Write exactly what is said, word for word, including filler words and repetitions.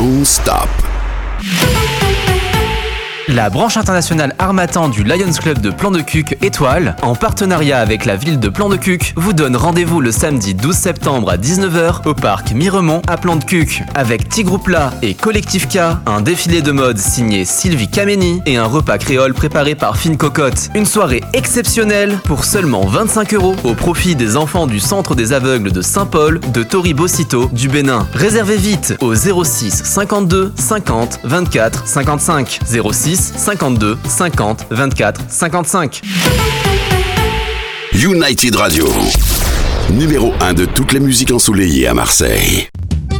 non-stop. La branche internationale Harmattan du Lions Club de Plan-de-Cuques Étoile, en partenariat avec la ville de Plan-de-Cuques, vous donne rendez-vous le samedi douze septembre à dix-neuf heures au parc Miremont à Plan-de-Cuques. Avec Tigroupla et Collectif K, un défilé de mode signé Sylvie Kameni et un repas créole préparé par Fine Cocotte. Une soirée exceptionnelle pour seulement vingt-cinq euros au profit des enfants du Centre des aveugles de Saint-Paul de Tori-Bocito du Bénin. Réservez vite au zéro six cinquante-deux cinquante vingt-quatre cinquante-cinq zéro six cinquante-deux cinquante vingt-quatre cinquante-cinq. United Radio, numéro un de toutes les musiques ensoleillées à Marseille.